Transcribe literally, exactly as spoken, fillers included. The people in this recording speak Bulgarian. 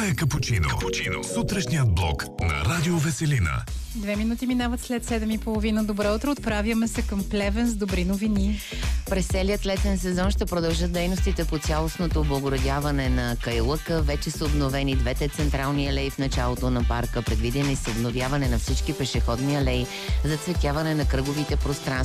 Това е Капучино. Капучино. Сутрешният блок на Радио Веселина. Две минути минават след седем и половина. Добро утро, отправяме се към Плевен с добри новини. През целият летен сезон ще продължат дейностите по цялостното облагородяване на Кайлъка. Вече са обновени двете централни алеи в началото на парка. Предвидени са обновяване на всички пешеходни алеи, зацветяване на кръговите пространства,